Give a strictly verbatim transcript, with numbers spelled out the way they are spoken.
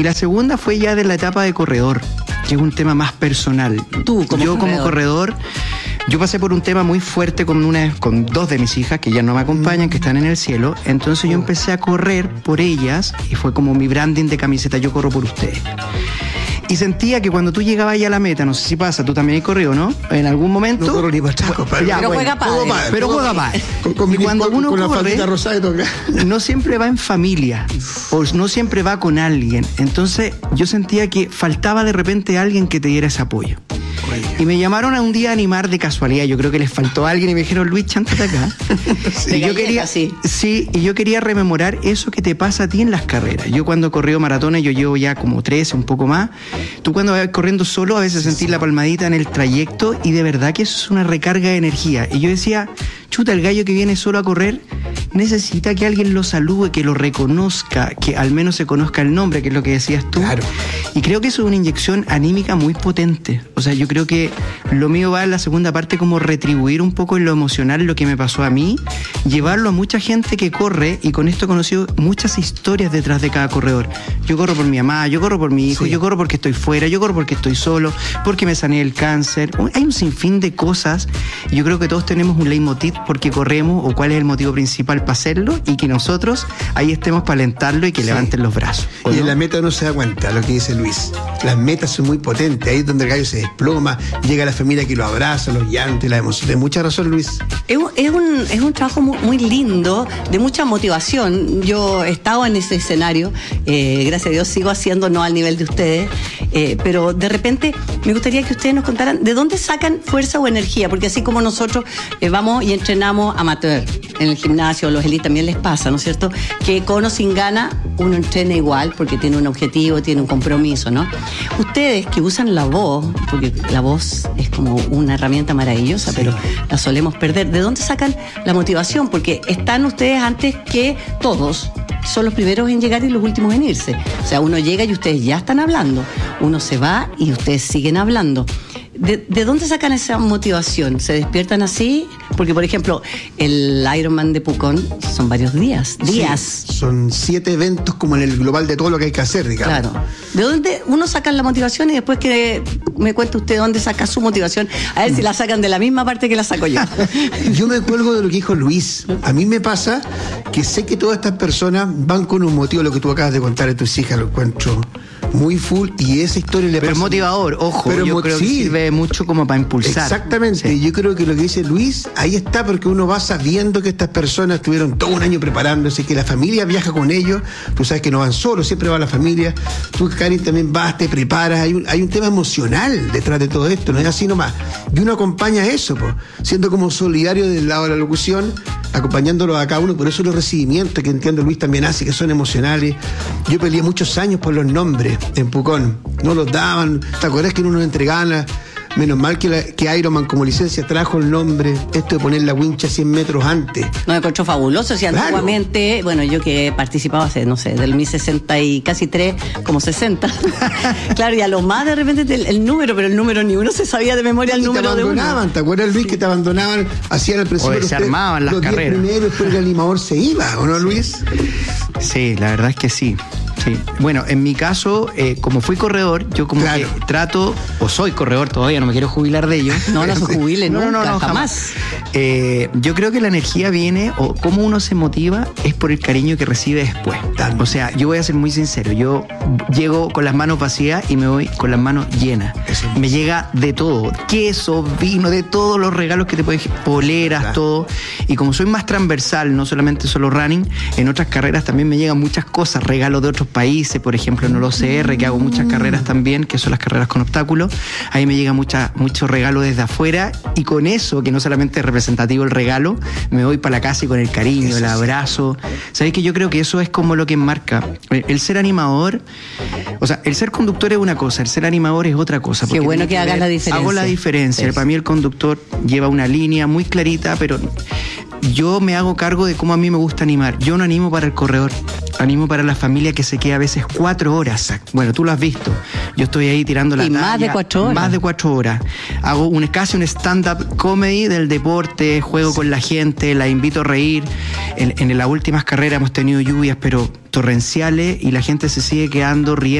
Y la segunda fue ya de la etapa de corredor, que es un tema más personal. Tú, como Yo como corredor, yo pasé por un tema muy fuerte con, una, con dos de mis hijas que ya no me acompañan, que están en el cielo. Entonces yo empecé a correr por ellas y fue como mi branding de camiseta, yo corro por ustedes. Y sentía que cuando tú llegabas ya a la meta, no sé si pasa, tú también has corrido, ¿no? En algún momento... No corro ni para atrás, compadre. Ya, pero bueno, juega padre. padre. Pero juega padre. Con, con y mi, cuando con, uno con la corre, faldita rosada y toca. no siempre va en familia, o no siempre va con alguien. Entonces yo sentía que faltaba de repente alguien que te diera ese apoyo. Y me llamaron a un día a animar de casualidad. Yo creo que les faltó a alguien y me dijeron, Luis, chántate acá. Sí. Y yo quería, sí. sí, y yo quería rememorar eso que te pasa a ti en las carreras. Yo cuando he corrido maratones, yo llevo ya como trece, un poco más. Tú cuando vas corriendo solo, a veces sentís la palmadita en el trayecto y de verdad que eso es una recarga de energía. Y yo decía, chuta, el gallo que viene solo a correr necesita que alguien lo salude, que lo reconozca, que al menos se conozca el nombre, que es lo que decías tú. Claro. Y creo que eso es una inyección anímica muy potente. O sea, yo creo que lo mío va en la segunda parte como retribuir un poco en lo emocional lo que me pasó a mí, llevarlo a mucha gente que corre, y con esto he conocido muchas historias detrás de cada corredor. Yo corro por mi mamá, yo corro por mi hijo, sí. Yo corro porque estoy fuera, yo corro porque estoy solo, porque me sané el cáncer. Hay un sinfín de cosas. Y yo creo que todos tenemos un leitmotiv porque corremos o cuál es el motivo principal para hacerlo, y que nosotros ahí estemos para alentarlo y que sí. Levanten los brazos. Y no? en la meta uno se da cuenta, lo que dice Luis. Las metas son muy potentes, ahí es donde el gallo se desploma, llega la familia que lo abraza, los llantos, la emoción. Tienes mucha razón, Luis. Es un, es un, es un trabajo muy, muy lindo, de mucha motivación. Yo he estado en ese escenario, eh, gracias a Dios sigo haciendo, no al nivel de ustedes, eh, pero de repente me gustaría que ustedes nos contaran de dónde sacan fuerza o energía, porque así como nosotros eh, vamos y entrenamos amateur en el gimnasio, los elites también les pasa, ¿no es cierto? Que con o sin gana uno entrena igual porque tiene un objetivo, tiene un compromiso, ¿no? Ustedes que usan la voz, porque la voz es como una herramienta maravillosa, sí. Pero la solemos perder. ¿De dónde sacan la motivación? Porque están ustedes antes que todos. Son los primeros en llegar y los últimos en irse. O sea, uno llega y ustedes ya están hablando. Uno se va y ustedes siguen hablando. ¿De, ¿De dónde sacan esa motivación? ¿Se despiertan así? Porque, por ejemplo, el Ironman de Pucón son varios días. Días. Sí, son siete eventos como en el global de todo lo que hay que hacer, digamos. Claro. ¿De dónde uno saca la motivación y después que me cuente usted dónde saca su motivación? A ver si la sacan de la misma parte que la saco yo. Yo me cuelgo de lo que dijo Luis. A mí me pasa que sé que todas estas personas van con un motivo, lo que tú acabas de contar de tus hijas, lo encuentro muy full, y esa historia le pero pasa. Pero motivador, ojo, pero yo mo- creo sí. que sirve mucho como para impulsar. Exactamente, sí. Yo creo que lo que dice Luis, ahí está, porque uno va sabiendo que estas personas estuvieron todo un año preparándose, que la familia viaja con ellos, tú sabes que no van solos, siempre va la familia, tú, Karin, también vas, te preparas, hay un, hay un tema emocional detrás de todo esto, no es así nomás, y uno acompaña eso, po, siendo como solidario del lado de la locución, acompañándolo a cada uno, por eso los recibimientos que entiendo Luis también hace, que son emocionales. Yo peleé muchos años por los nombres en Pucón, no los daban, ¿te acuerdas que uno nos entregaban? Menos mal que, la, que Ironman como licencia trajo el nombre, esto de poner la wincha cien metros antes. No, me encontró fabuloso, si Claro. Antiguamente, bueno, yo que he participado hace, no sé, del mil sesenta y casi tres, como sesenta. Claro, y a lo más de repente el, el número, pero el número ni uno se sabía de memoria el Y número te de uno. abandonaban, ¿te acuerdas, Luis, sí. que te abandonaban? Hacían al principio O los se tres- armaban las los diez carreras. primeros, después el animador se iba, ¿o no, Luis? Sí, la verdad es que sí. Sí. Bueno, en mi caso, eh, como fui corredor, yo como Claro. que trato, o soy corredor todavía, no me quiero jubilar de ello. No, no se jubile No, no, nunca, no, no, jamás. Eh, yo creo que la energía viene, o cómo uno se motiva, es por el cariño que recibe después. O sea, yo voy a ser muy sincero, yo llego con las manos vacías y me voy con las manos llenas. Eso. Me llega de todo, queso, vino, de todos los regalos que te puedes, poleras, Claro. todo. Y como soy más transversal, no solamente solo running, en otras carreras también me llegan muchas cosas, regalos de otros países, por ejemplo en el O C R, que hago muchas carreras también, que son las carreras con obstáculos, ahí me llega mucha, mucho regalo desde afuera, y con eso, que no solamente es representativo el regalo, me voy para la casa y con el cariño, Eso el sí. abrazo. ¿Sabéis que yo creo que eso es como lo que enmarca? El ser animador, o sea, el ser conductor es una cosa, el ser animador es otra cosa. Qué bueno que hagas la diferencia. Hago la diferencia. Eso. Para mí el conductor lleva una línea muy clarita, pero yo me hago cargo de cómo a mí me gusta animar. Yo no animo para el corredor, animo para la familia que se queda a veces cuatro horas. Bueno, tú lo has visto. Yo estoy ahí tirando la Y talla. más de cuatro horas. Más de cuatro horas. Hago un, casi un stand-up comedy del deporte, juego sí. con la gente, la invito a reír. En, en las últimas carreras hemos tenido lluvias, pero torrenciales, y la gente se sigue quedando riendo.